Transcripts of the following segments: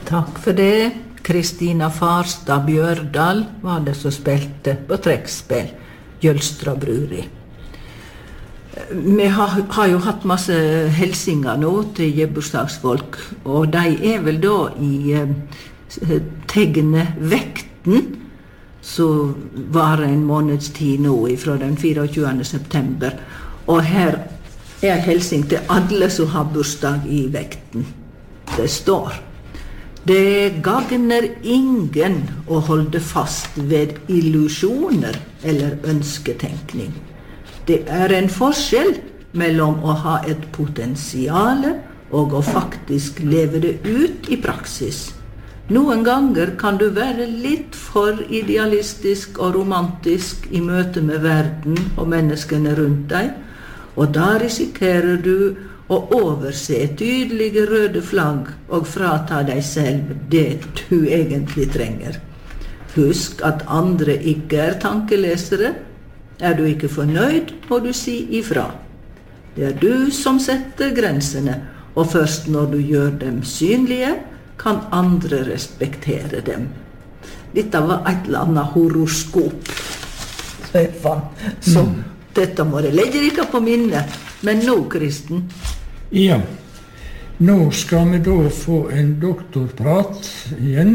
Takk for det. Kristina Farstad Bjørdal var det som spilte på trekkspill, Jølstra Bruri. Vi har jo hatt masse helsinger nå til gebursdagsfolk, og de vel da i tegnet vekten, som var en måneds tid nå fra den 24. september. Og her helsing til alle som har bursdag i vekten. Det står: Det gagner ingen å holde fast ved illusjoner eller ønsketenkning. Det en forskjell mellom å ha et potensiale og å faktisk leve det ut i praksis. Noen ganger kan du være litt for idealistisk og romantisk i møte med verden og menneskene rundt deg, og da risikerer du å overse tydelige røde flagg og frata deg selv det du egentlig trenger. Husk at andre ikke tankelesere. Du ikke fornøyd, må du si ifra. Det du som setter grensene, og først når du gjør dem synlige, kan andre respektere dem. Dette var et eller annet horoskop. Så dette må jeg legge dere på minnet. Men nå, Kristen? Ja, nå skal vi da få en doktorprat igjen,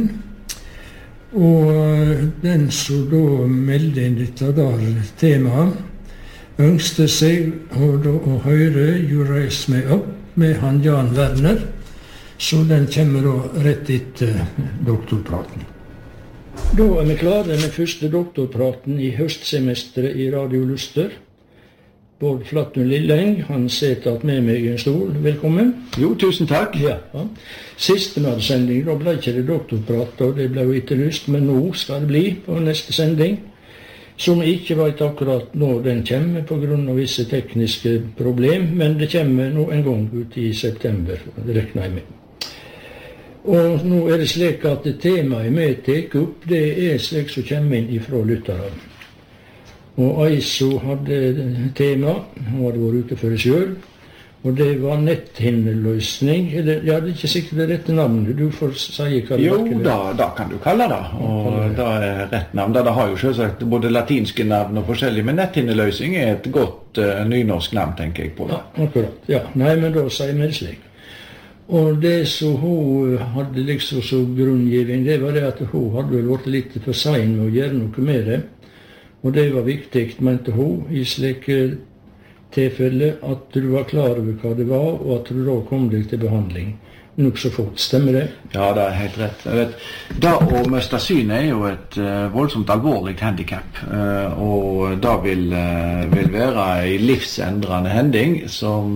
og den som da melder inn dette der temaet, ønskte seg å høre You Raise Me Up med han Jan Werner, så den kommer da rett etter doktorpraten. Da vi klare med første doktorpraten i høstsemesteret i Radio Luster. Bård Flattun Lilleng, han sitter med meg i en stol. Velkommen. Jo, tusen takk. Ja. Siste sending, da ble ikke det doktorprat, og det ble jo etterlyst, men nå skal det bli på neste sending, som vi ikke vet akkurat når den kommer på grunn av visse tekniske problem, men det kommer nå en gang ut i september, det regner jeg med. Og nå det slik at temaet vi tek opp, det slik som kommer inn ifra lytterne. Og Aiso hadde tema, hun hadde vært ute for det selv, og det var netthinneløsning. Ja, det ikke sikkert det rette navnet, du får si hva det var. Jo, da kan du kalle det, og det rett navn. Det har jo selvsagt både latinske navn og forskjellige, men netthinneløsning et godt nynorsk navn, tenker jeg på det. Ja, akkurat. Ja, nei, men da sier vi det slik. Og det som hun hadde liksom som grunngivning, det var det at hun hadde vel vært litt for sein med å gjøre noe med det. Og det var viktig, mente hun, i slike tilfelle at du var klar over hva det var, og at du da kom deg til behandling. Nok så fort, stemmer det? Ja, det helt rett. Da å miste synet jo et voldsomt alvorlig handicap, og da vil være en livsendrende hending som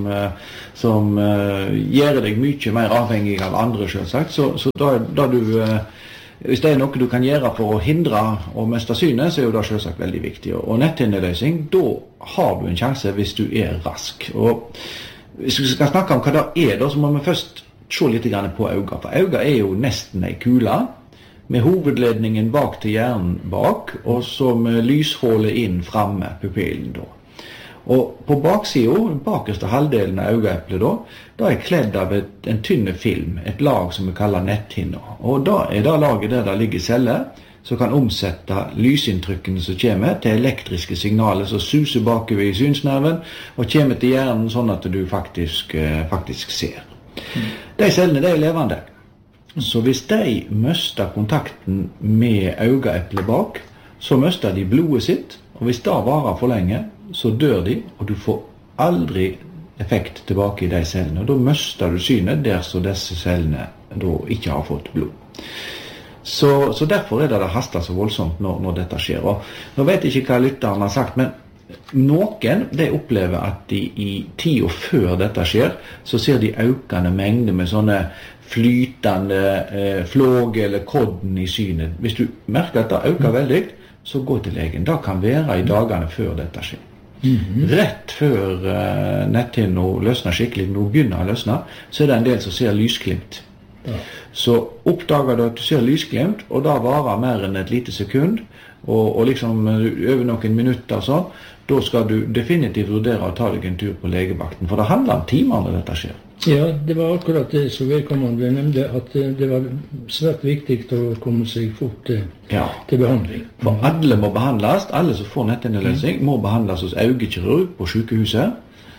gjør deg mye mer avhengig av andre, selvsagt. Så da du... Hvis det noe du kan gjøre for å hindre å miste synet, så jo det selvsagt veldig viktig. Og netthinneløsning, da har du en sjanse hvis du rask. Og hvis vi skal snakke om hva det da, så må vi først se litt på øynene. For øynene jo nesten en kule, med hovedledningen bak til hjernen bak, og så med lyshålet inn fremme, pupillen da. Og på baksiden, bakerste halvdelen av øyeeplet da kledd av en tynne film, et lag som vi kaller netthinner. Og da det laget der ligger celler, som kan omsette lysinntrykkene som kommer til elektriske signaler som suser bakover i synsnerven, og kommer til hjernen sånn at du faktisk ser. De cellene, de levende. Så hvis de mister kontakten med øyeeplet bak, så mister de blodet sitt, og hvis det varer for lenge, så dør de, og du får aldri effekt tilbake i de cellene. Og da mister du synet der så disse cellene da ikke har fått blod. Så derfor det haster så voldsomt når dette skjer. Og nå vet jeg ikke hva lytteren har sagt, men noen de opplever at de i tiden før dette skjer, så ser de økende mengder med sånne flytende flåg eller kodden i synet. Hvis du merker at det øker veldig, så gå til legen. Det kan være i dagene før dette skjer. Rett før netthinnen løsner skikkelig, når hun begynner å løsne, så det en del som ser lysglimt. Ja. Så oppdager du at du ser lysglimt, og da varer mer enn et lite sekund, og liksom over noen minutter sånn, da skal du definitivt vurdere å ta deg en tur på legevakten, for det handler om timer når dette skjer. Ja, det var akkurat det som vedkommende nevnte, at det var svært viktig å komme seg fort til behandling. For alle må behandles, alle som får netthinneløsning må behandles hos øyekirurg på sykehuset.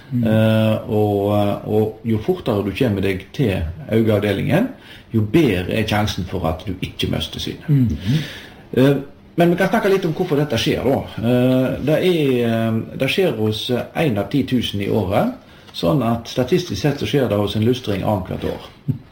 Og jo fortere du kommer deg til øyeavdelingen, jo bedre er sjansen for at du ikke mister synet. Men vi kan snakke litt om hvorfor dette skjer da. Det skjer hos 1 av 10 000 i året, sånn at statistisk sett så skjer det hos en lustring annethvert år.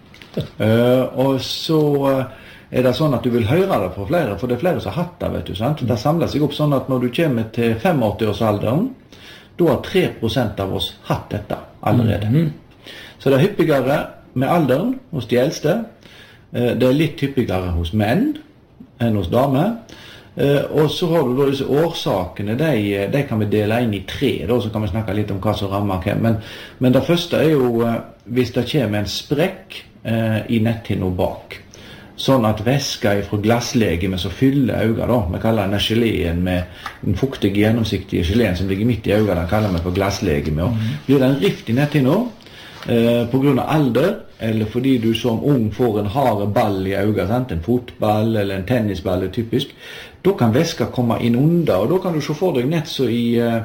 Og så er det sånn at du vil høre det fra flere, for det er flere som har hatt det, vet du, sant? Det samler seg opp sånn at når du kommer til 85-årsalderen, da har 3% av oss hatt dette allerede. Så det er hyppigere med alderen hos de eldste. Det er litt hyppigere hos menn enn hos damer. Og så har du da disse årsakene, de kan vi dele inn i 3, da, så kan vi snakke litt om hva som rammer hvem. Men det første er jo hvis det kommer en sprekk i netthinna bak. Sånn at væska fra glasslegeme som fyller øynene, da, vi kaller denne geleen med den fuktige, gjennomsiktige geleen som ligger midt i øynene, den kaller vi for glasslegeme. Blir det en rift i netthinna på grunn av alder, eller fordi du som ung får en hard ball i øynene, en fotball eller en tennisball er typisk, da kan væska komme inn under, og da kan du se for deg nett så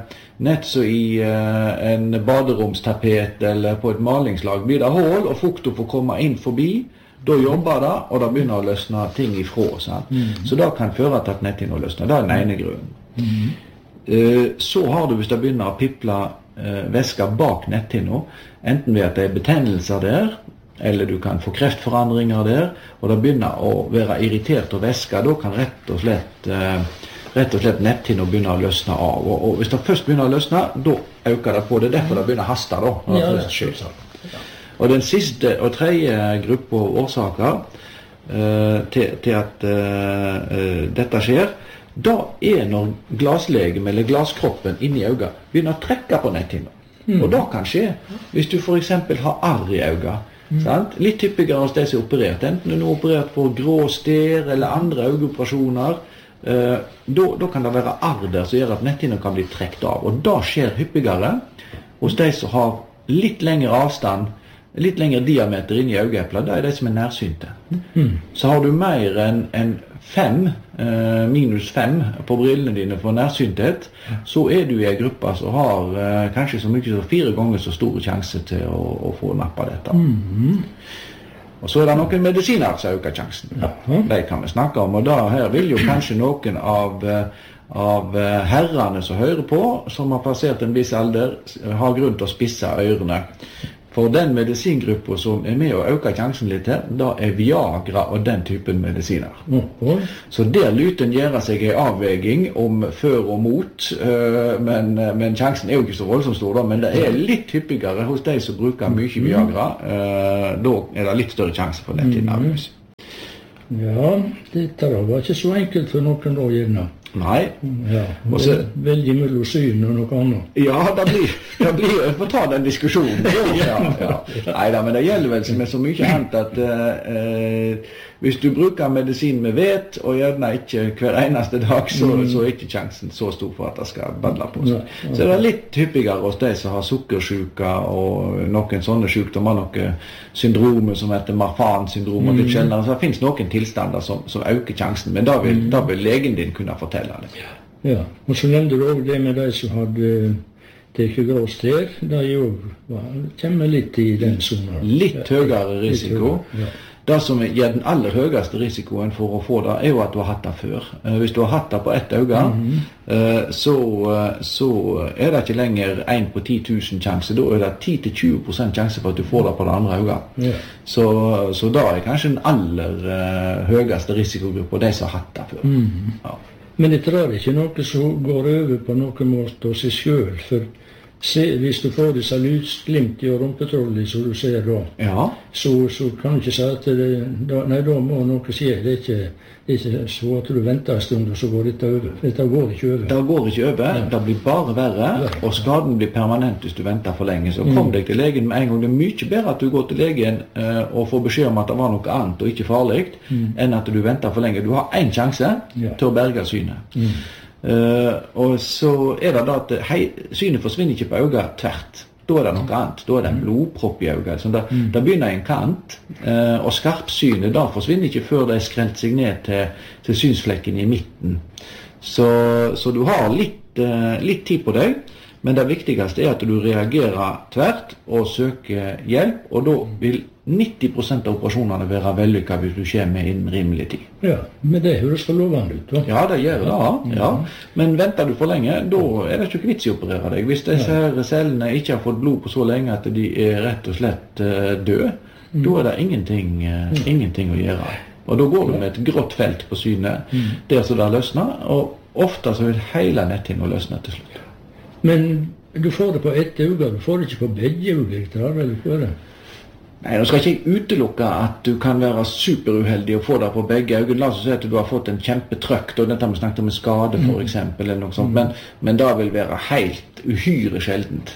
i en baderomstapet eller på et malingslag. Blir det hål og fukten får komme inn forbi, da jobber det, og da begynner å løsne ting ifra. Så det kan føre til at netthinna løsner. Det er den ene grunnen. Så har du, hvis det begynner å piple væska bak netthinna, enten ved at det er betennelser der, eller du kan få kreftforandringer der, og det begynner å være irritert og væske, da kan rett og slett netthinna begynne å løsne av. Og hvis det først begynner å løsne, da øker det på. Det er derfor det begynner å haste da, når det først skjer. Og den siste og tredje gruppe årsaker til at dette skjer, da er når glaslegeme eller glaskroppen inni øynene begynner å trekke på netthinna. Og det kan skje hvis du for eksempel har arr i øynene. Litt hyppigere hos de som er operert, enten du er operert for grå stær eller andre øyeoperasjoner, da kan det være arr der som gjør at netthinna kan bli trekt av. Og det skjer hyppigere hos de som har litt lengre avstand, litt lengre diameter inn i øyeeplet, det er de som er nærsynte. Så har du mer enn minus 5 på brillene dine for nærsynthet, så er du i en gruppe som har kanskje så mye som 4 ganger så store sjanse til å få nappa dette. Og så er det noen medisiner som øker sjansen. De kan vi snakke om, og da her vil jo kanskje noen av herrene som hører på, som har passert en viss alder, ha grunn til å spisse ørene. For den medisingruppa som er med å øke sjansen litt her, da er Viagra og den typen medisiner. Så der lyten gjør seg en avveging om før og mot, men sjansen er jo ikke så voldsomt stor da, men det er litt hyppigere hos de som bruker mye Viagra, da er det litt større sjanse for netthinnavløs. Ja, dette var ikke så enkelt for noen da gjerne. Nei. Ja, det er veldig mellom syn og noe annet. Ja, det blir jeg får ta den diskusjonen. Ja. Neida, men det gjelder vel med så mye annet at hvis du bruker medisin med vet, og gjerne ikke hver eneste dag, så er ikke sjansen så stor for at det skal badle på seg. Så det er litt hyppigere hos de som har sukkersyke og noen sånne sykdommer, noen syndromer som heter Marfan-syndrom og litt sjeldnere. Så det finnes noen tilstander som øker sjansen, men da vil legen din kunne fortelle det. Ja, og så nevnte du også det med de som hadde teket grå stær, det kommer litt i den sonen. Litt høyere risiko. Det som gir den aller høyeste risikoen for å få det, er jo at du har hatt det før. Hvis du har hatt det på ett øye, så er det ikke lenger 1 på 10 000 sjanse. Da er det 10-20% sjanse for at du får det på det andre øyet. Så da er kanskje den aller høyeste risikogruppa de som har hatt det før. Ja. Men det er ikke noe som går over på noen måte av seg selv, for hvis du får disse lysglimt i rumpetrollet som du ser da, så kan du ikke si at da må noe skje. Det er ikke så at du venter en stund og så går dette over. Dette går ikke over. Det går ikke over, det blir bare verre, og skaden blir permanent hvis du venter for lenge. Så kom deg til legen med en gang. Det er mye bedre at du går til legen og får beskjed om at det var noe annet og ikke farlig, enn at du venter for lenge. Du har en sjanse til å berge synet. Og så er det da at synet forsvinner ikke på øyet tvert. da det noe annet. Da det en blodpropp i øyet. Så da begynner en kant, og skarpsynet da forsvinner ikke før det skrelt seg ned til synsflekken i midten. Så du har litt tid på deg, men det viktigste er at du reagerer tvert og søker hjelp, og da vil 90% av operasjonene være vellykket hvis du kommer innen rimelig tid. Ja, men det høres for lovende ut, da. Ja, det gjør det, ja. Men venter du for lenge, da er det ikke vits i å operere deg. Hvis disse her cellene ikke har fått blod på så lenge at de er rett og slett døde, da er det ingenting å gjøre. Og da går du med et grått felt på synet, der så det løsner, og ofte så vil hele netthinna løsne til slutt. Men du får det på ett øye, du får det ikke på begge øyne, eller hva er det? Nei, nå skal ikke jeg utelukke at du kan være superuheldig og få det på begge øyne. La oss si at du har fått en kjempetrøkk, og dette har vi snakket om en skade for eksempel, eller noe sånt, men det vil være helt uhyre sjeldent.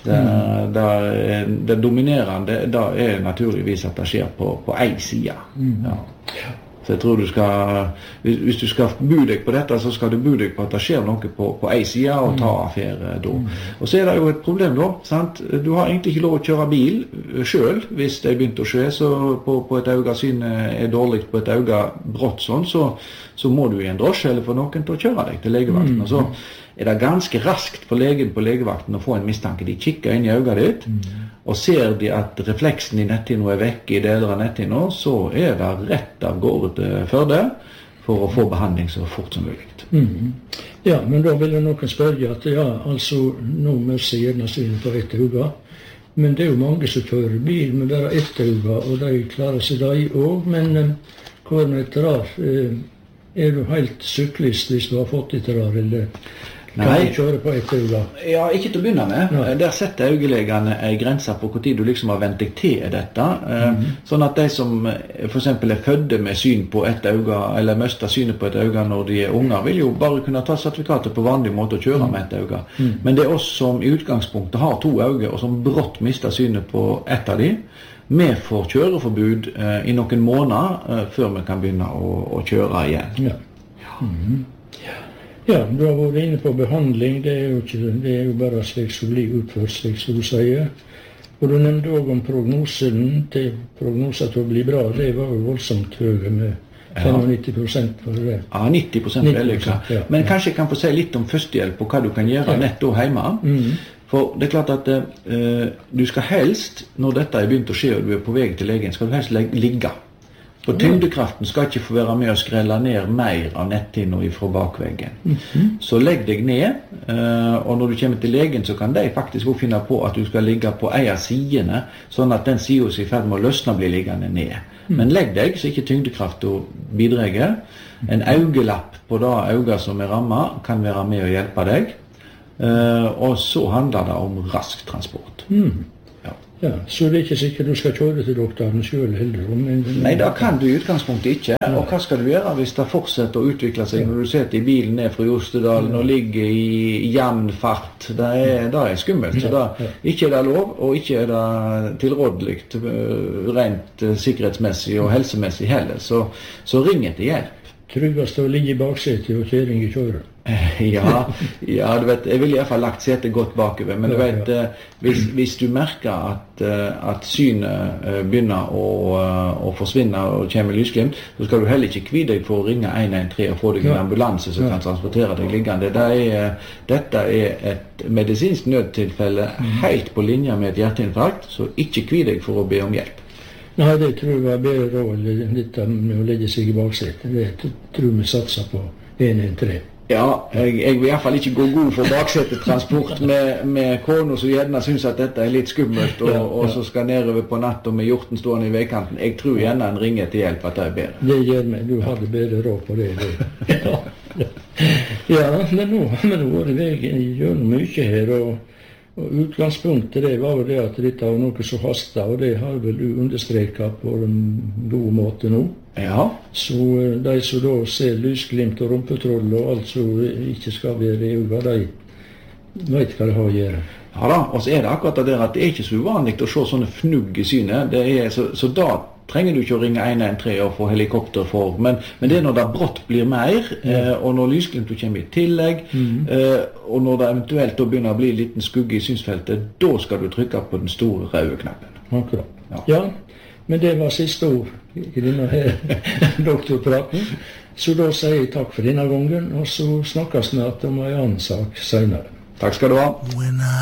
Det dominerende, det er naturligvis at det skjer på en side. Ja. Så jeg tror hvis du skal bo deg på dette, så skal du bo deg på at det skjer noe på en side og ta affære da. Og så er det jo et problem da, sant? Du har egentlig ikke lov å kjøre bil selv hvis det er begynt å skje, så på et øye synet er dårlig på et øye brått sånn, så må du i en drosje eller få noen til å kjøre deg til legevakten. Og så er det ganske raskt for legen på legevakten å få en mistanke. De kikker inn i øyet ditt, og ser de at refleksen i netthinna er vekk i deler av netthinna, så er det rett av gårde til Førde for å få behandling så fort som mulig. Ja, men da vil noen spørre at altså, nå mister gjerne synet på ett øye, men det er jo mange som kjører bil med bare ett øye, og de klarer seg da i år, men hva er det etter rar? Er du helt syklist hvis du har fått etter rar, eller kan du kjøre på ett øye? Ja, ikke til å begynne med. Der setter øyelegene en grense på hvor tid du liksom har vent deg til dette. Sånn at de som for eksempel er fødde med syn på ett øye, eller mister synet på ett øye når de er unger, vil jo bare kunne ta sertifikatet på vanlig måte og kjøre med ett øye. Men det er oss som i utgangspunktet har to øyne, og som brått mister synet på ett av de, vi får kjøreforbud i noen måneder før vi kan begynne å kjøre igjen. Ja, du har vært inne på behandling, det er jo bare slik som blir utført, slik som du sier. Og du nevnte også om prognosen til å bli bra, det var jo voldsomt høye med 95% for det. Ja, 90% vellykket. Men kanskje jeg kan få si litt om førstehjelp og hva du kan gjøre nett og hjemme. For det er klart at du skal helst, når dette er begynt å skje og du er på vei til legen, skal du helst ligge. For tyngdekraften skal ikke få være med å skrelle ned mer av netthinna fra bakveggen. Så legg deg ned, og når du kommer til legen, så kan de faktisk også finne på at du skal ligge på en av sidene, sånn at den siden som er i ferd med å løsne blir liggende ned. Men legg deg, så ikke tyngdekraften bidrar. En øyelapp på det øyet som er rammet kan være med å hjelpe deg, og så handler det om rask transport. Ja, så det er ikke sikkert du skal kjøre til doktoren selv heller? Nei, det kan du i utgangspunktet ikke. Og hva skal du gjøre hvis det fortsetter å utvikle seg når du sitter i bilen ned fra Jostedalen og ligger i jevn fart? Det er skummelt. Så ikke er det lov, og ikke er det tilrådelig rent sikkerhetsmessig og helsemessig heller. Så ring etter hjelp. Tryggest å ligge i baksetet og kjøring i kjøret? Ja, du vet, jeg vil i hvert fall lagt setet godt bakover, men du vet, hvis du merker at synet begynner å forsvinne og kommer lysglimt, så skal du heller ikke kvie deg for å ringe 113 og få deg en ambulanse som kan transportere deg liggende. Dette er et medisinsk nødtilfelle helt på linje med et hjerteinfarkt, så ikke kvie deg for å be om hjelp. Nei, det tror jeg var bedre råd, dette med å legge seg i baksetet. Det tror vi satser på 113. Ja, jeg vil i hvert fall ikke gå god for baksetetransport med kona som gjerne synes at dette er litt skummelt, og så skal nedover på natt og med hjorten stående i veikanten. Jeg tror gjerne en ringer til hjelp at det er bedre. Det gjør meg. Du hadde bedre råd på det. Ja, men nå har vi vært gjennom mye her, og utgangspunktet det var jo det at dette var noe som hastet, og det har vel du understreket på en god måte nå. Ja. Så de som da ser lysglimt og rumpetroll og alt som ikke skal være i øynene, de vet hva det har å gjøre. Ja da, og så er det akkurat det der at det er ikke så uvanlig å se sånne fnugg i synet. Så da trenger du ikke å ringe 113 og få helikopter for, men det når det brått blir mer, og når lysglimtet kommer i tillegg, og når det eventuelt da begynner å bli en liten skugge i synsfeltet, da skal du trykke på den store røde knappen. Akkurat. Ja, men det var siste ord i denne her doktorpraten. Så da sier jeg takk for denne gangen, og så snakkes vi om en annen sak senere. Takk skal du ha.